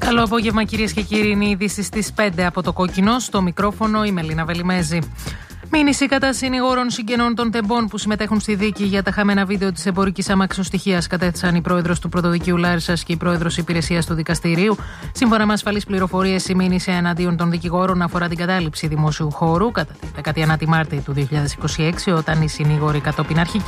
Καλό απόγευμα, κυρίες και κύριοι. Είναι η είδηση στις 5 από το Κόκκινο. Στο μικρόφωνο η Μελίνα Βελιμέζη. Μήνυση κατά συνηγόρων συγγενών των τεμπών που συμμετέχουν στη δίκη για τα χαμένα βίντεο της εμπορικής αμαξοστοιχείας κατέθεσαν η πρόεδρος του Πρωτοδικείου Λάρισσας και η πρόεδρος υπηρεσίας του δικαστηρίου. Σύμφωνα με ασφαλείς πληροφορίες, η μήνυση εναντίον των δικηγόρων αφορά την κατάληψη δημόσιου χώρου κατά τη 19η Μάρτη του 2026, όταν οι συνήγοροι κατόπιν αρχικής